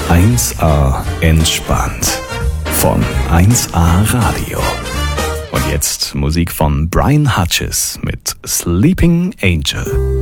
1A entspannt von 1A Radio. Und jetzt Musik von Brian Hutchis mit Sleeping Angel.